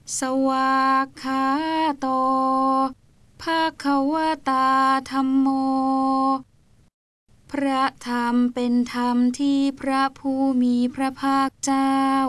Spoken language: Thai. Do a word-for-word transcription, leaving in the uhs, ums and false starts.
สวากขาโตภะคะวะตาธัมโมพระธรรมเป็นธรรมที่พระผู้มีพระภาคเจ้า